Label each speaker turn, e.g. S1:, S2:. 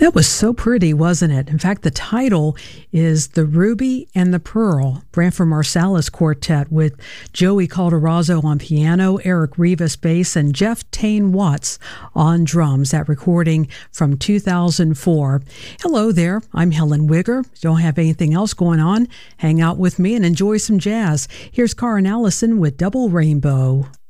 S1: That was so pretty, wasn't it? In fact, the title is The Ruby and the Pearl, Branford Marsalis Quartet with Joey Calderazzo on piano, Eric Rivas bass, and Jeff Tane Watts on drums. That recording from 2004. Hello there, I'm Helen Wigger. Don't have anything else going on? Hang out with me and enjoy some jazz. Here's Karen Allison with Double Rainbow.